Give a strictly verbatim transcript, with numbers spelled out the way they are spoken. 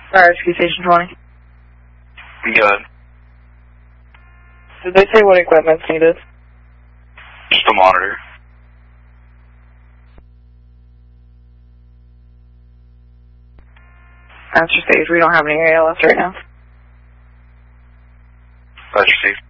Fire Rescue Station twenty. Good. Did they say what equipment's needed? Just a monitor. That's your stage. We don't have any A L S right now. That's your stage.